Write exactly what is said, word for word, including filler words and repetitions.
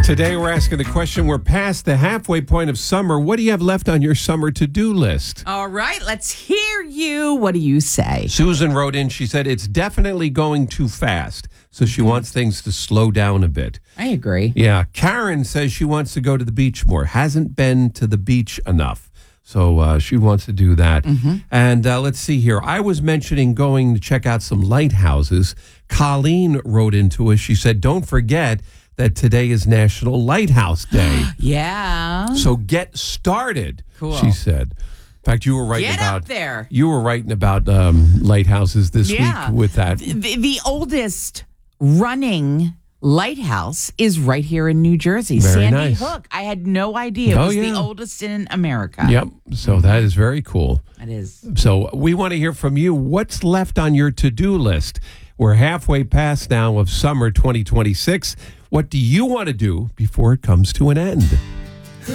Today we're asking the question, we're past the halfway point of summer. What do you have left on your summer to-do list? All right, let's hear you. What do you say? Susan wrote in, she said it's definitely going too fast. So she wants things to slow down a bit. I agree. Yeah. Karen says she wants to go to the beach more. Hasn't been to the beach enough. So uh, she wants to do that. Mm-hmm. And uh, let's see here. I was mentioning going to check out some lighthouses. Colleen wrote into us. She said, don't forget that today is National Lighthouse Day. Yeah. So get started, Cool. she said. In fact, you were writing Get about out there. You were writing about um, lighthouses this Yeah. week with that. The, the oldest running lighthouse is right here in New Jersey. Very Sandy nice. Hook. I had no idea it Oh, was yeah. the oldest in America. Yep. So that is very cool. It is. So we want to hear from you. What's left on your to-do list? We're halfway past now of summer twenty twenty-six. What do you want to do before it comes to an end?